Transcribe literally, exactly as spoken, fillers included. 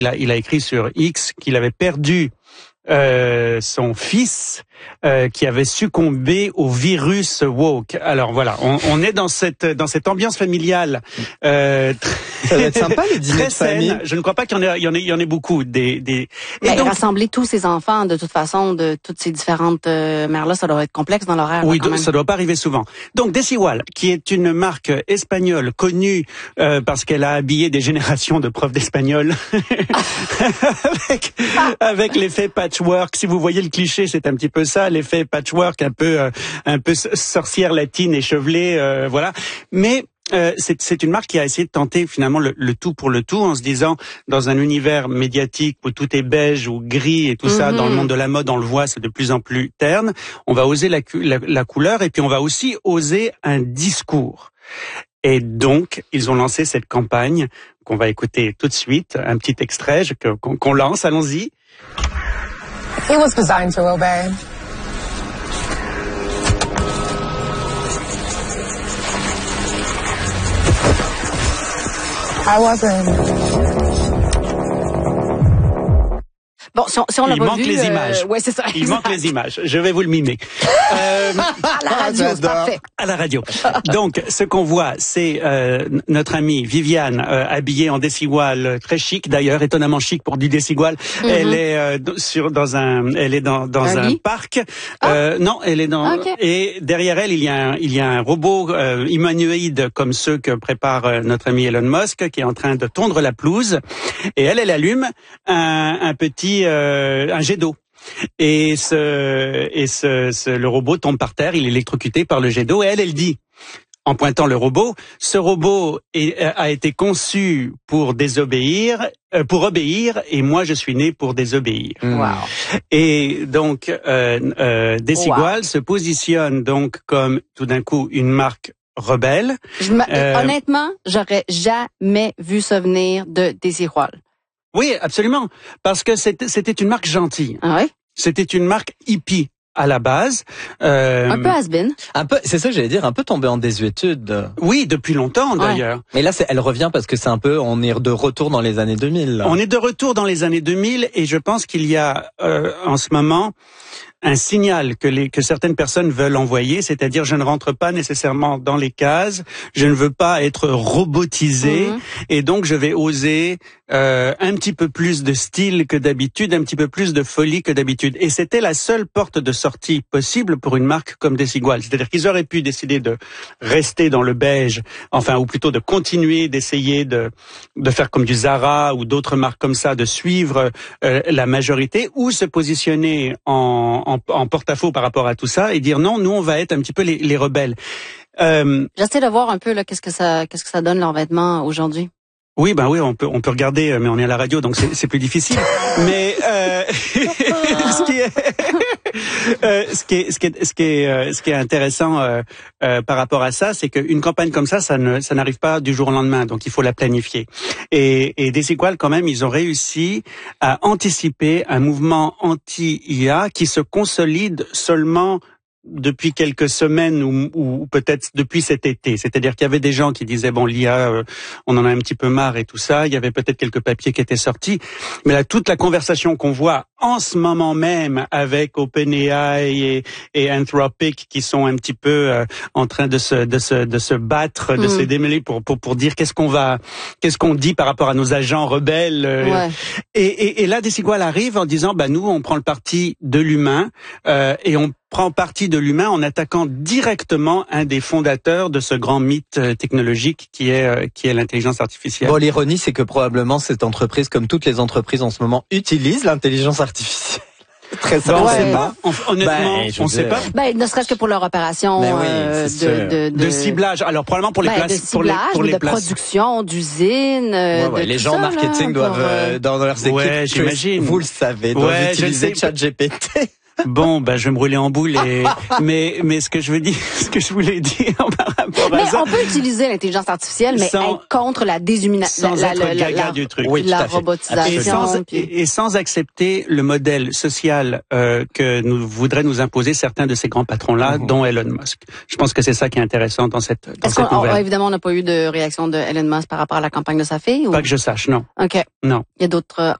Il a, il a écrit sur X qu'il avait perdu euh, son fils euh, qui avait succombé au virus woke. Alors voilà, on, on est dans cette dans cette ambiance familiale. Euh, Ça va être sympa les dîners de famille. Saine. Je ne crois pas qu'il y en ait, il y en ait, il y en ait beaucoup. Des, des... Et ben, donc, rassembler tous ces enfants, de toute façon, de toutes ces différentes euh, mères-là, ça doit être complexe dans l'horaire. Oui, là, quand même. Ça doit pas arriver souvent. Donc Desigual, qui est une marque espagnole connue euh, parce qu'elle a habillé des générations de profs d'espagnol avec, avec l'effet patchwork. Si vous voyez le cliché, c'est un petit peu ça, l'effet patchwork, un peu, euh, un peu sorcière latine échevelée, euh, voilà. Mais Euh, c'est, c'est une marque qui a essayé de tenter finalement le, le tout pour le tout en se disant, dans un univers médiatique où tout est beige ou gris et tout mm-hmm. ça, dans le monde de la mode, on le voit, c'est de plus en plus terne, on va oser la, la, la couleur et puis on va aussi oser un discours. Et donc, ils ont lancé cette campagne qu'on va écouter tout de suite, un petit extrait qu'on, qu'on lance, allons-y. He was designed to obey. I wasn't. Bon, si on, si on l'a pas manque vu, les euh, images. Ouais, c'est ça. Il manque les images. Je vais vous le mimer. Euh, à la radio, c'est parfait. À la radio. Donc, ce qu'on voit, c'est euh, notre amie Viviane, euh, habillée en Desigual, très chic d'ailleurs, étonnamment chic pour du Desigual. Mm-hmm. Elle est euh, sur dans un, elle est dans dans un, un parc. Ah. Euh, non, elle est dans. Okay. Et derrière elle, il y a un, il y a un robot euh, humanoïde comme ceux que prépare euh, notre ami Elon Musk, qui est en train de tondre la pelouse. Et elle, elle allume un, un petit Euh, un jet d'eau. Et ce, et ce, ce, le robot tombe par terre, il est électrocuté par le jet d'eau, et elle, elle dit, en pointant le robot, ce robot est, a été conçu pour désobéir, euh, pour obéir, et moi je suis né pour désobéir. Wow. Et donc, euh, euh, Desigual wow. se positionne donc comme tout d'un coup une marque rebelle. Je euh, honnêtement, j'aurais jamais vu ça venir de Desigual. Oui, absolument, parce que c'était, c'était une marque gentille. Ah oui? C'était une marque hippie à la base. Euh, un peu has-been. Un peu, c'est ça que j'allais dire, un peu tombé en désuétude. Oui, depuis longtemps d'ailleurs. Ouais. Mais là, c'est, elle revient parce que c'est un peu, on est de retour dans les années deux mille. Là. On est de retour dans les années deux mille et je pense qu'il y a euh, en ce moment un signal que les que certaines personnes veulent envoyer, c'est-à-dire je ne rentre pas nécessairement dans les cases, je ne veux pas être robotisé mmh. et donc je vais oser euh, un petit peu plus de style que d'habitude, un petit peu plus de folie que d'habitude. Et c'était la seule porte de sortie possible pour une marque comme Desigual. C'est-à-dire qu'ils auraient pu décider de rester dans le beige, enfin ou plutôt de continuer d'essayer de de faire comme du Zara ou d'autres marques comme ça, de suivre euh, la majorité ou se positionner en En, en porte-à-faux par rapport à tout ça et dire non, nous on va être un petit peu les, les rebelles. Euh, J'essaie de voir un peu là qu'est-ce que ça qu'est-ce que ça donne leurs vêtements aujourd'hui. Oui, ben oui, on peut on peut regarder, mais on est à la radio, donc c'est, c'est plus difficile. mais euh, ce qui est euh, ce qui est ce qui est ce qui est euh, ce qui est intéressant euh, euh, par rapport à ça, c'est qu'une campagne comme ça, ça ne ça n'arrive pas du jour au lendemain, donc il faut la planifier. Et, et Desigual, quand même, ils ont réussi à anticiper un mouvement anti-I A qui se consolide seulement depuis quelques semaines ou, ou peut-être depuis cet été. C'est-à-dire qu'il y avait des gens qui disaient bon l'I A, euh, on en a un petit peu marre et tout ça. Il y avait peut-être quelques papiers qui étaient sortis, mais là toute la conversation qu'on voit en ce moment même avec OpenAI et, et Anthropic qui sont un petit peu euh, en train de se de se de se battre, de mmh. se démêler pour pour pour dire qu'est-ce qu'on va qu'est-ce qu'on dit par rapport à nos agents rebelles. Euh, ouais. et, et et là Desigual arrive en disant bah nous on prend le parti de l'humain euh, et on prend parti de l'humain en attaquant directement un des fondateurs de ce grand mythe technologique qui est euh, qui est l'intelligence artificielle. Bon, l'ironie, c'est que probablement cette entreprise, comme toutes les entreprises en ce moment, utilise l'intelligence artificielle. Très ça, on ouais. sait pas. Honnêtement, ben, on sait pas. Ben, ne serait-ce que pour leur opération oui, euh, de, de, de de ciblage. Alors probablement pour les ben, places, de ciblage, pour les pour les de places. production, d'usine. Ouais, ouais, de les tout gens ça, marketing là, doivent pour, euh... dans leurs équipes. Ouais, j'imagine. Vous le savez, doivent ouais, utiliser ChatGPT. Bon, ben je vais me rouler en boule et mais mais ce que je veux dire, ce que je voulais dire par rapport Mais ça. on peut utiliser l'intelligence artificielle, mais Sans- être contre la déshumanisation, sans la, être la, la, gaga la, du truc. Oui, tout la à fait. Et robotisation. sans, puis- et, et sans accepter le modèle social euh, que nous voudraient nous imposer certains de ces grands patrons-là, Mhm. dont Elon Musk. Je pense que c'est ça qui est intéressant dans cette, dans Est-ce cette qu'on, nouvelle. oh, évidemment, on n'a pas eu de réaction de Elon Musk par rapport à la campagne de sa fille? Ou? Pas que je sache, non. OK. Non. Il y a d'autres